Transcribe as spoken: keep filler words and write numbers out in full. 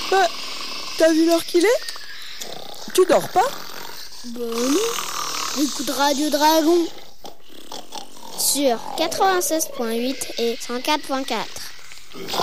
Bah, t'as vu l'heure qu'il est? Tu dors pas? Bah non. Écoute Radio Dragon. Sur quatre-vingt-seize point huit et cent quatre point quatre.